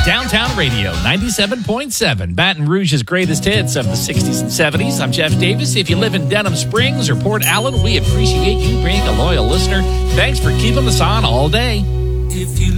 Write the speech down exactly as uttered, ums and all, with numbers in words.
Downtown Radio, ninety-seven point seven, Baton Rouge's greatest hits of the sixties and seventies. I'm Jeff Davis. If you live in Denham Springs or Port Allen, we appreciate you being a loyal listener. Thanks for keeping us on all day. If you